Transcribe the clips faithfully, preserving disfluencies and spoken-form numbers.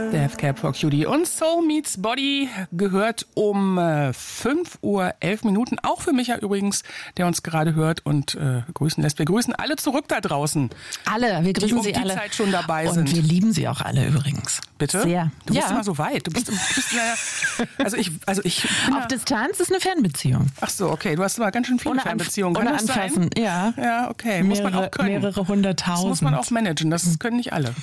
Death Cab for Cutie und Soul Meets Body gehört um äh, fünf Uhr elf Minuten. Auch für Micha übrigens, der uns gerade hört und äh, grüßen lässt. Wir grüßen alle zurück da draußen. Alle, wir grüßen die um sie die alle. Zeit schon dabei und sind. Wir lieben sie auch alle übrigens. Bitte? Sehr. Du bist ja. immer so weit. Du bist, du bist naja, also ich, also ich Auf ja. Distanz ist eine Fernbeziehung. Ach so, okay. Du hast immer ganz schön viele Ohne Fernbeziehungen. Kann ohne das anfassen, sein? ja. Ja, okay. Muss mehrere, man auch können. Mehrere hunderttausend. Das muss man auch managen. Das können nicht alle.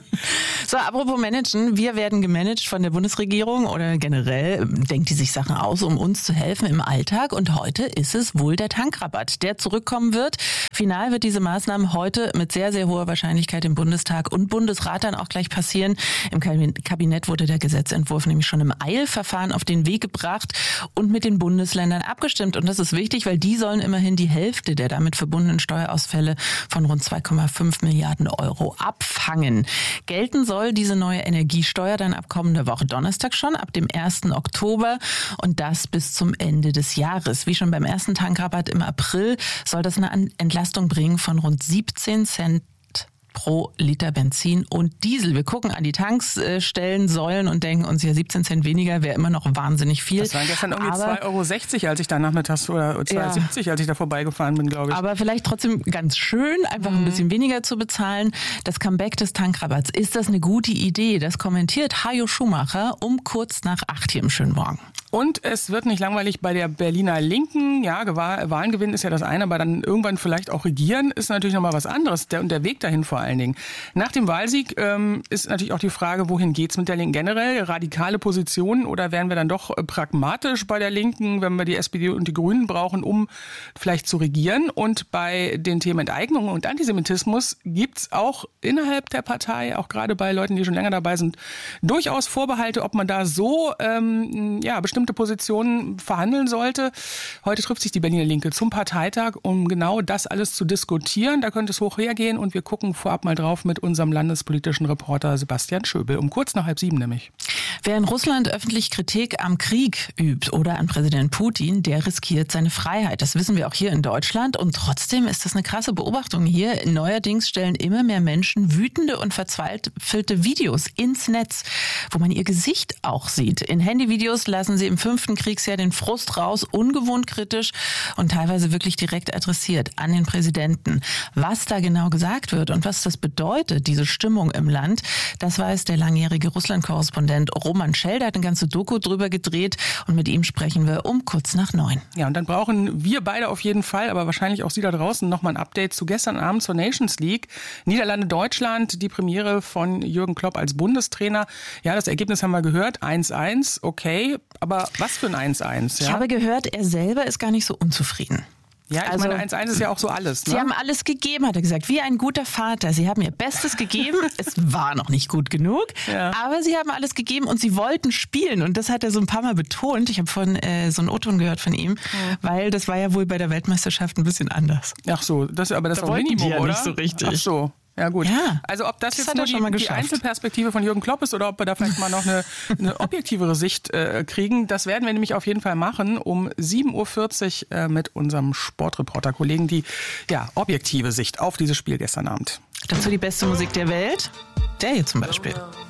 So, apropos managen. Wir werden gemanagt von der Bundesregierung oder generell denkt die sich Sachen aus, um uns zu helfen im Alltag. Und heute ist es wohl der Tankrabatt, der zurückkommen wird. Final wird diese Maßnahme heute mit sehr, sehr hoher Wahrscheinlichkeit im Bundestag und Bundesrat dann auch gleich passieren. Im Kabinett wurde der Gesetzentwurf nämlich schon im Eilverfahren auf den Weg gebracht und mit den Bundesländern abgestimmt. Und das ist wichtig, weil die sollen immerhin die Hälfte der damit verbundenen Steuerausfälle von rund zwei Komma fünf Milliarden Euro abfangen. Gelten soll diese neue Energiesteuer dann ab kommender Woche Donnerstag schon, ab dem ersten Oktober und das bis zum Ende des Jahres. Wie schon beim ersten Tankrabatt im April soll das eine Entlastung bringen von rund siebzehn Cent pro Liter Benzin und Diesel. Wir gucken an die Tankstellen, Säulen und denken uns, ja, siebzehn Cent weniger wäre immer noch wahnsinnig viel. Das waren gestern irgendwie zwei Euro sechzig, als ich da nachmittags, oder zwei Euro siebzig, ja. als ich da vorbeigefahren bin, glaube ich. Aber vielleicht trotzdem ganz schön, einfach mhm. ein bisschen weniger zu bezahlen. Das Comeback des Tankrabatts, ist das eine gute Idee? Das kommentiert Hajo Schumacher um kurz nach acht hier im schönen Morgen. Und es wird nicht langweilig bei der Berliner Linken. Ja, Wahlen gewinnen ist ja das eine, aber dann irgendwann vielleicht auch regieren ist natürlich nochmal was anderes. Der, und der Weg dahin vor allen Dingen. Nach dem Wahlsieg ähm, ist natürlich auch die Frage, wohin geht's mit der Linken generell? Radikale Positionen oder werden wir dann doch pragmatisch bei der Linken, wenn wir die S P D und die Grünen brauchen, um vielleicht zu regieren? Und bei den Themen Enteignung und Antisemitismus gibt's auch innerhalb der Partei, auch gerade bei Leuten, die schon länger dabei sind, durchaus Vorbehalte, ob man da so ähm, ja bestimmte Positionen verhandeln sollte. Heute trifft sich die Berliner Linke zum Parteitag, um genau das alles zu diskutieren. Da könnte es hoch hergehen und wir gucken vorab mal drauf mit unserem landespolitischen Reporter Sebastian Schöbel. Um kurz nach halb sieben nämlich. Wer in Russland öffentlich Kritik am Krieg übt oder an Präsident Putin, der riskiert seine Freiheit. Das wissen wir auch hier in Deutschland. Und trotzdem ist das eine krasse Beobachtung hier. Neuerdings stellen immer mehr Menschen wütende und verzweifelte Videos ins Netz, wo man ihr Gesicht auch sieht. In Handyvideos lassen sie im fünften Kriegsjahr den Frust raus, ungewohnt kritisch und teilweise wirklich direkt adressiert an den Präsidenten. Was da genau gesagt wird und was das bedeutet, diese Stimmung im Land, das weiß der langjährige Russland-Korrespondent Roman Schell. Der hat eine ganze Doku drüber gedreht und mit ihm sprechen wir um kurz nach neun. Ja, und dann brauchen wir beide auf jeden Fall, aber wahrscheinlich auch Sie da draußen, nochmal ein Update zu gestern Abend zur Nations League. Niederlande-Deutschland, die Premiere von Jürgen Klopp als Bundestrainer. Ja, das Ergebnis haben wir gehört, eins eins, okay, aber was für ein eins eins? Ja? Ich habe gehört, er selber ist gar nicht so unzufrieden. Ja, ich also, meine, eins eins ist ja auch so alles. Ne? Sie haben alles gegeben, hat er gesagt, wie ein guter Vater. Sie haben ihr Bestes gegeben. Es war noch nicht gut genug, ja. aber sie haben alles gegeben und sie wollten spielen. Und das hat er so ein paar Mal betont. Ich habe vorhin äh, so einen O-Ton gehört von ihm, ja. weil das war ja wohl bei der Weltmeisterschaft ein bisschen anders. Ach so, das, aber das da ist auch Minimum, ja oder? Nicht so richtig. Ach so. Ja gut, ja, also ob das, das jetzt nur die, die Einzelperspektive von Jürgen Klopp ist oder ob wir da vielleicht mal noch eine, eine objektivere Sicht äh, kriegen, das werden wir nämlich auf jeden Fall machen um sieben Uhr vierzig äh, mit unserem Sportreporter-Kollegen, die ja objektive Sicht auf dieses Spiel gestern Abend. Dazu die beste Musik der Welt, der hier zum Beispiel.